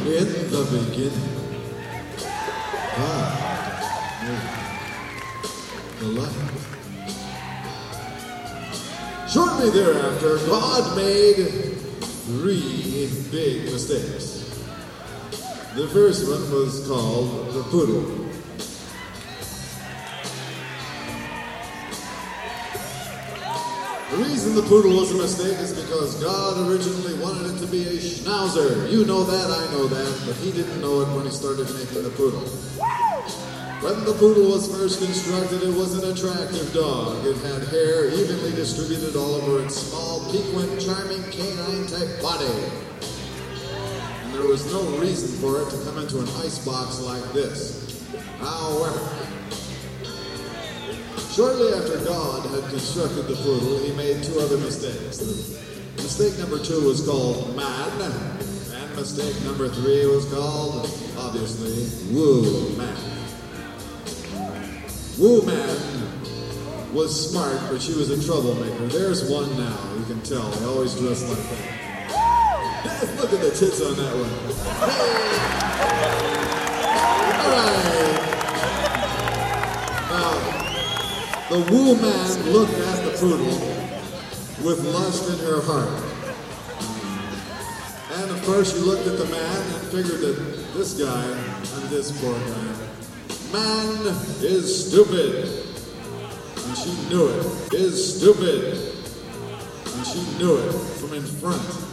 In the beginning, God made the light. Shortly thereafter, God made 3 big mistakes. The first one was called the poodle. The reason the poodle was a mistake is because God originally wanted it to be a schnauzer. You know that, I know that, but he didn't know it when he started making the poodle. When the poodle was first constructed, it was an attractive dog. It had hair evenly distributed all over its small, piquant, charming, canine-type body. And there was no reason for it to come into an icebox like this. However, shortly after God had constructed the poodle, he made 2 other mistakes. Mistake number 2 was called man, and mistake number 3 was called, obviously, woo man. Woo man was smart, but she was a troublemaker. There's one now, you can tell. They always dress like that. Look at the tits on that one. Hey! All right. Now, the woo man looked at the poodle with lust in her heart. And of course she looked at the man and figured that this guy and this poor guy, man is stupid. And she knew it. Is stupid. And she knew it from in front.